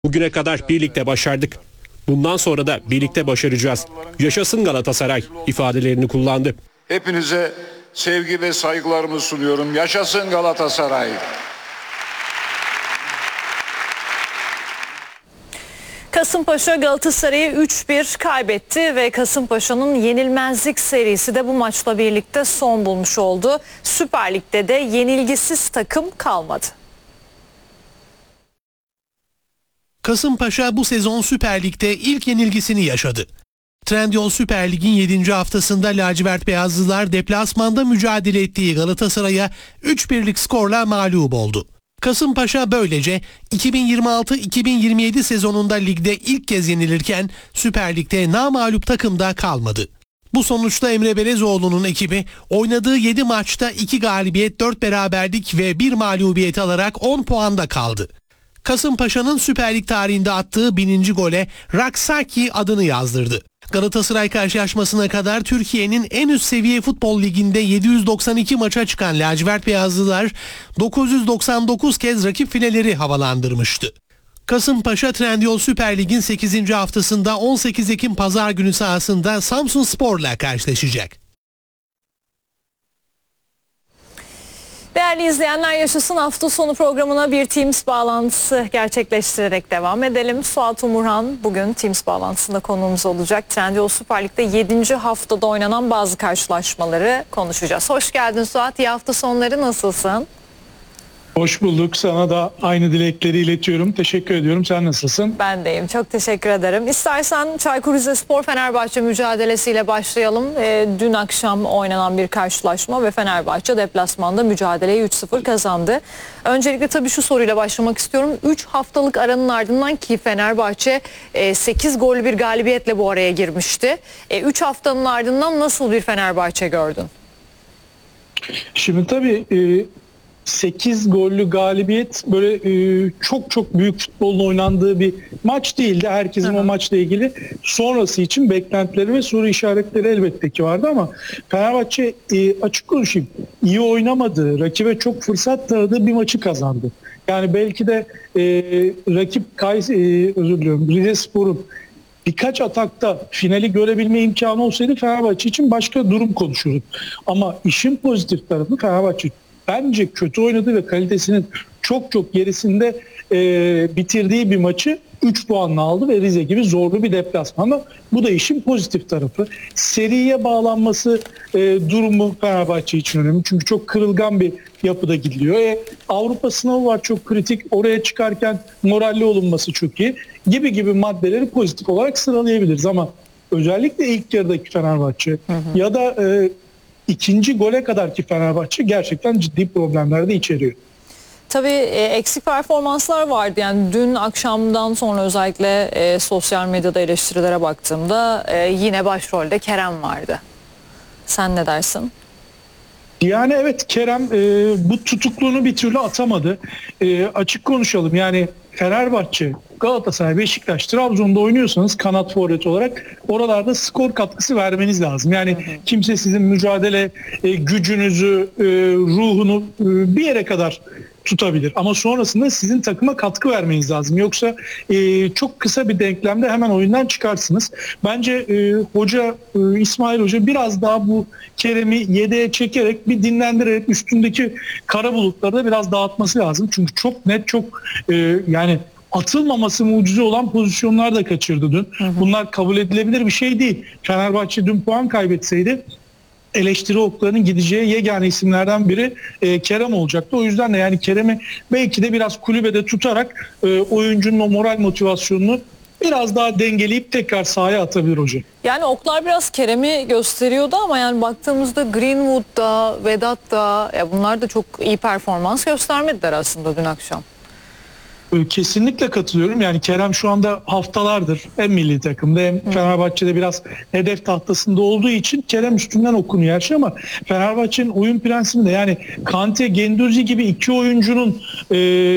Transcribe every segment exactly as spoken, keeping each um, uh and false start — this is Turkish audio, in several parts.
Bugüne kadar birlikte başardık. Bundan sonra da birlikte başaracağız. Yaşasın Galatasaray ifadelerini kullandı. Hepinize sevgi ve saygılarımı sunuyorum. Yaşasın Galatasaray. Kasımpaşa Galatasaray'ı üç bir kaybetti ve Kasımpaşa'nın yenilmezlik serisi de bu maçla birlikte son bulmuş oldu. Süper Lig'de de yenilgisiz takım kalmadı. Kasımpaşa bu sezon Süper Lig'de ilk yenilgisini yaşadı. Trendyol Süper Lig'in yedinci haftasında lacivert beyazlılar deplasmanda mücadele ettiği Galatasaray'a üç birlik skorla mağlup oldu. Kasımpaşa böylece iki bin yirmi altı iki bin yirmi yedi sezonunda ligde ilk kez yenilirken Süper Lig'de namağlup takımda kalmadı. Bu sonuçta Emre Belezoğlu'nun ekibi oynadığı yedi maçta iki galibiyet, dört beraberlik ve bir mağlubiyet alarak on puanda kaldı. Kasımpaşa'nın Süper Lig tarihinde attığı bininci gole Raksaki adını yazdırdı. Galatasaray karşılaşmasına kadar Türkiye'nin en üst seviye futbol liginde yedi yüz doksan iki maça çıkan lacivert beyazlılar dokuz yüz doksan dokuz kez rakip fileleri havalandırmıştı. Kasımpaşa Trendyol Süper Lig'in sekizinci haftasında on sekiz Ekim Pazar günü sahasında Samsunspor'la karşılaşacak. Değerli izleyenler, Yaşasın hafta sonu programına bir Teams bağlantısı gerçekleştirerek devam edelim. Suat Umurhan bugün Teams bağlantısında konuğumuz olacak. Trendyol Süper Lig'de yedinci haftada oynanan bazı karşılaşmaları konuşacağız. Hoş geldin Suat. İyi hafta sonları, nasılsın? Hoş bulduk. Sana da aynı dilekleri iletiyorum. Teşekkür ediyorum. Sen nasılsın? Ben deyim. Çok teşekkür ederim. İstersen Çaykur Rizespor Fenerbahçe mücadelesiyle başlayalım. E, dün akşam oynanan bir karşılaşma ve Fenerbahçe deplasmanda mücadeleyi üç sıfır kazandı. Öncelikle tabii şu soruyla başlamak istiyorum. üç haftalık aranın ardından ki Fenerbahçe e, sekiz gollü bir galibiyetle bu araya girmişti. üç haftanın ardından nasıl bir Fenerbahçe gördün? Şimdi tabii e, sekiz gollü galibiyet böyle e, çok çok büyük futbolun oynandığı bir maç değildi. Herkesin o maçla ilgili sonrası için beklentileri ve soru işaretleri elbette ki vardı ama Fenerbahçe e, açık konuşayım, iyi oynamadığı, rakibe çok fırsat tanıdığı bir maçı kazandı. Yani belki de e, rakip Kays, e, özür diliyorum, Rizespor'un birkaç atakta finali görebilme imkanı olsaydı Fenerbahçe için başka durum konuşurduk. Ama işin pozitif tarafı, Fenerbahçe bence kötü oynadı ve kalitesinin çok çok gerisinde e, bitirdiği bir maçı üç puanla aldı ve Rize gibi zorlu bir deplasmanda. Bu da işin pozitif tarafı. Seriye bağlanması e, durumu Fenerbahçe için önemli. Çünkü çok kırılgan bir yapıda gidiliyor. E, Avrupa sınavı var, çok kritik. Oraya çıkarken moralli olunması çok iyi. Gibi gibi maddeleri pozitif olarak sıralayabiliriz ama özellikle ilk yarıdaki Fenerbahçe hı hı. ya da e, İkinci gole kadarki Fenerbahçe gerçekten ciddi problemler de içeriyor. Tabii e, eksik performanslar vardı. Yani dün akşamdan sonra özellikle e, sosyal medyada eleştirilere baktığımda e, yine başrolde Kerem vardı. Sen ne dersin? Yani evet, Kerem e, bu tutukluğunu bir türlü atamadı. E, açık konuşalım, yani Fenerbahçe, Galatasaray, Beşiktaş, Trabzon'da oynuyorsanız kanat forvet olarak oralarda skor katkısı vermeniz lazım. Yani hı hı. kimse sizin mücadele e, gücünüzü, e, ruhunu e, bir yere kadar tutabilir. Ama sonrasında sizin takıma katkı vermeniz lazım. Yoksa e, çok kısa bir denklemde hemen oyundan çıkarsınız. Bence e, hoca e, İsmail Hoca biraz daha bu Kerem'i yedeğe çekerek, bir dinlendirerek üstündeki kara bulutları da biraz dağıtması lazım. Çünkü çok net, çok e, yani atılmaması mucize olan pozisyonlar da kaçırdı dün. Hı hı. Bunlar kabul edilebilir bir şey değil. Fenerbahçe dün puan kaybetseydi eleştiri oklarının gideceği yegane isimlerden biri e, Kerem olacaktı. O yüzden de yani Kerem'i belki de biraz kulübede tutarak e, oyuncunun o moral motivasyonunu biraz daha dengeleyip tekrar sahaya atabilir hoca. Yani oklar biraz Kerem'i gösteriyordu ama yani baktığımızda Greenwood'da, Vedat'da ya bunlar da çok iyi performans göstermediler aslında dün akşam. Kesinlikle katılıyorum. Yani Kerem şu anda haftalardır hem milli takımda hem Fenerbahçe'de biraz hedef tahtasında olduğu için Kerem üstünden okunuyor her şey ama Fenerbahçe'nin oyun prensibinde yani Kante, Guendouzi gibi iki oyuncunun e,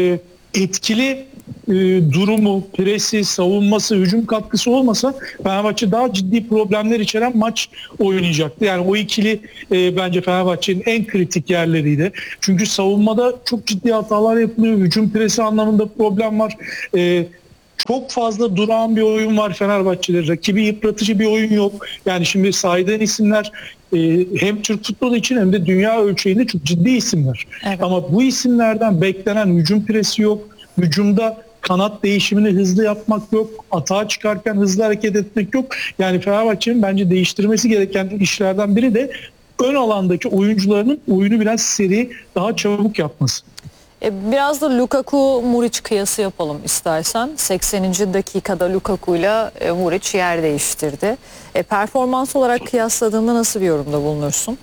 etkili e, durumu, presi, savunması, hücum katkısı olmasa Fenerbahçe daha ciddi problemler içeren maç oynayacaktı. Yani o ikili e, bence Fenerbahçe'nin en kritik yerleriydi. Çünkü savunmada çok ciddi hatalar yapılıyor. Hücum presi anlamında problem var. E, Çok fazla durağan bir oyun var Fenerbahçe'de. Rakibi yıpratıcı bir oyun yok. Yani şimdi saydığın isimler e, hem Türk futbolu için hem de dünya ölçeğinde çok ciddi isimler. Evet. Ama bu isimlerden beklenen hücum presi yok. Hücumda kanat değişimini hızlı yapmak yok. Atağa çıkarken hızlı hareket etmek yok. Yani Fenerbahçe'nin bence değiştirmesi gereken işlerden biri de ön alandaki oyuncularının oyunu biraz seri, daha çabuk yapması. E, Biraz da Lukaku-Muric kıyası yapalım istersen. sekseninci dakikada Lukaku ile e, Muric yer değiştirdi. E, performans olarak kıyasladığında nasıl bir yorumda bulunursun?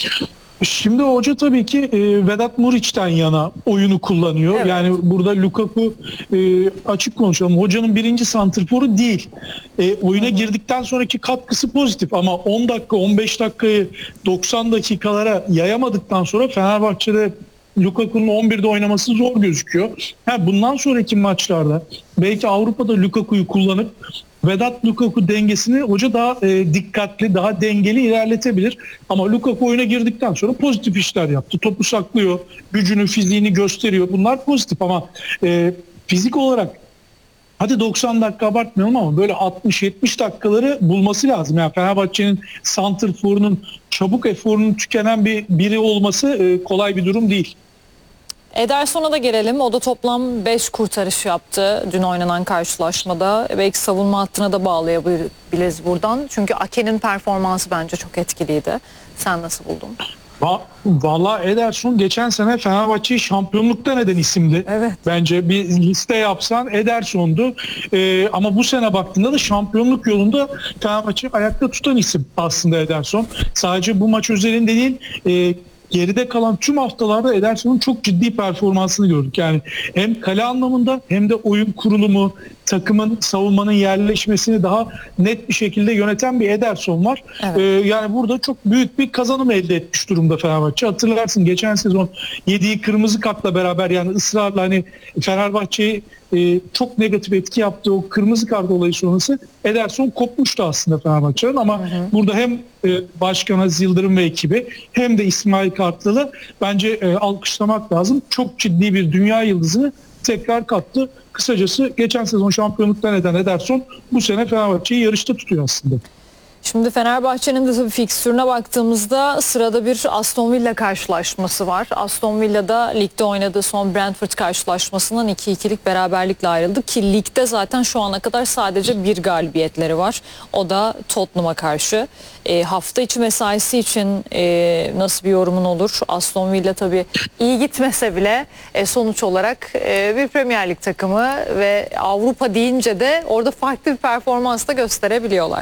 Şimdi hoca tabii ki e, Vedat Muriç'ten yana oyunu kullanıyor. Evet. Yani burada Lukaku e, açık konuşalım. Hocanın birinci santrforu değil. E, oyuna Hı-hı. girdikten sonraki katkısı pozitif ama on dakika on beş dakikayı doksan dakikalara yayamadıktan sonra Fenerbahçe'de Lukaku'nun on birde oynaması zor gözüküyor. Ha, bundan sonraki maçlarda belki Avrupa'da Lukaku'yu kullanıp Vedat Lukaku dengesini hoca daha e, dikkatli, daha dengeli ilerletebilir. Ama Lukaku oyuna girdikten sonra pozitif işler yaptı. Topu saklıyor, gücünü, fiziğini gösteriyor. Bunlar pozitif ama e, fizik olarak hadi doksan dakika abartmayalım ama böyle altmış yetmiş dakikaları bulması lazım. Yani Fenerbahçe'nin santrforunun çabuk eforunun tükenen bir biri olması e, kolay bir durum değil. Ederson'a da gelelim. O da toplam beş kurtarış yaptı dün oynanan karşılaşmada. Belki savunma hattına da bağlayabiliriz buradan. Çünkü Ake'nin performansı bence çok etkiliydi. Sen nasıl buldun? Va- Valla Ederson geçen sene Fenerbahçe'yi şampiyonluktan eden isimdi. Evet. Bence bir liste yapsan Ederson'du. Ee, ama bu sene baktığında da şampiyonluk yolunda Fenerbahçe'yi ayakta tutan isim aslında Ederson. Sadece bu maç özelinde değil, e, geride kalan tüm haftalarda Ederson'un çok ciddi performansını gördük. Yani hem kale anlamında hem de oyun kurulumu, takımın, savunmanın yerleşmesini daha net bir şekilde yöneten bir Ederson var. Evet. Ee, yani burada çok büyük bir kazanım elde etmiş durumda Fenerbahçe. Hatırlarsın geçen sezon yediği kırmızı kartla beraber yani ısrarla hani Fenerbahçe'yi e, çok negatif etki yaptığı o kırmızı kart olayı sonrası Ederson kopmuştu aslında Fenerbahçe'nin ama hı hı. burada hem e, Başkan Aziz Yıldırım ve ekibi hem de İsmail Kartal'ı bence e, alkışlamak lazım. Çok ciddi bir dünya yıldızını tekrar kattı. Kısacası geçen sezon şampiyonluktan eden Ederson bu sene Fenerbahçe'yi yarışta tutuyor aslında. Şimdi Fenerbahçe'nin de tabii fikstürüne baktığımızda sırada bir Aston Villa karşılaşması var. Aston Villa'da ligde oynadığı son Brentford karşılaşmasından iki ikilik beraberlikle ayrıldı ki ligde zaten şu ana kadar sadece bir galibiyetleri var. O da Tottenham'a karşı. E, hafta içi mesaisi için e, nasıl bir yorumun olur? Aston Villa tabii iyi gitmese bile e, sonuç olarak e, bir Premier Lig takımı ve Avrupa deyince de orada farklı bir performans da gösterebiliyorlar.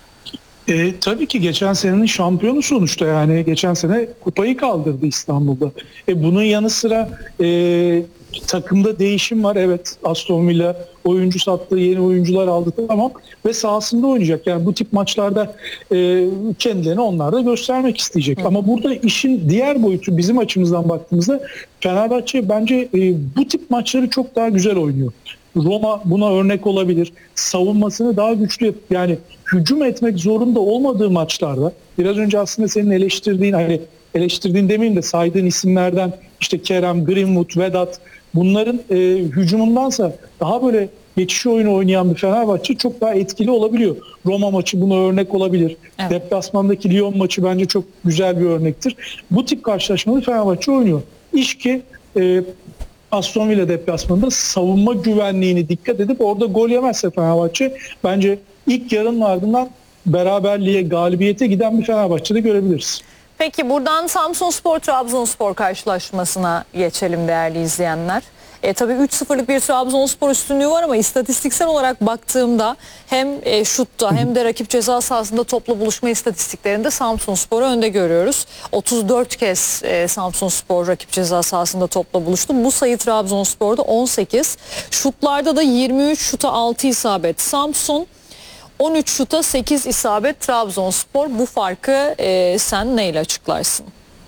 E, tabii ki geçen senenin şampiyonu sonuçta yani geçen sene kupayı kaldırdı İstanbul'da. E, bunun yanı sıra e, takımda değişim var. Evet, Aston Villa oyuncu sattığı yeni oyuncular aldı tamam ve sahasında oynayacak. Yani bu tip maçlarda e, kendilerini onlar da göstermek isteyecek. Hı. Ama burada işin diğer boyutu bizim açımızdan baktığımızda Fenerbahçe bence e, bu tip maçları çok daha güzel oynuyor. Roma buna örnek olabilir. Savunmasını daha güçlü yap- yani hücum etmek zorunda olmadığı maçlarda biraz önce aslında senin eleştirdiğin hani eleştirdiğin demeyeyim de saydığın isimlerden işte Kerem, Greenwood, Vedat bunların e, hücumundansa daha böyle geçiş oyunu oynayan bir Fenerbahçe çok daha etkili olabiliyor. Roma maçı buna örnek olabilir. Evet. Deplasmandaki Lyon maçı bence çok güzel bir örnektir. Bu tip karşılaşmaları Fenerbahçe oynuyor. İş ki e, Aston Villa deplasmanında savunma güvenliğini dikkat edip orada gol yemezse Fenerbahçe bence ilk yarının ardından beraberliğe, galibiyete giden bir Fenerbahçe'de görebiliriz. Peki buradan Samsunspor Trabzonspor karşılaşmasına geçelim değerli izleyenler. E, tabii üç sıfırlık bir Trabzonspor üstünlüğü var ama istatistiksel olarak baktığımda hem e, şutta hem de rakip ceza sahasında topla buluşma istatistiklerinde Samsunspor'u önde görüyoruz. otuz dört kez e, Samsunspor rakip ceza sahasında topla buluştu. Bu sayı Trabzonspor'da on sekiz. Şutlarda da yirmi üç şuta altı isabet Samsun. on üç şuta sekiz isabet Trabzonspor. Bu farkı e, sen neyle açıklarsın?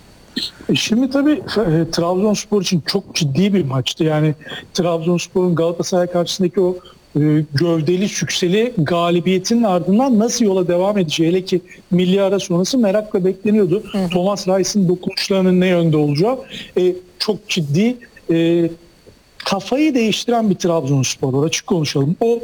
Şimdi tabii e, Trabzonspor için çok ciddi bir maçtı. Yani Trabzonspor'un Galatasaray karşısındaki o e, gövdeli, sükseli galibiyetinin ardından nasıl yola devam edeceği, hele ki milli ara sonrası merakla bekleniyordu. Hı hı. Thomas Reis'in dokunuşlarının ne yönde olacağı e, çok ciddi. E, kafayı değiştiren bir Trabzonspor var, açık konuşalım. O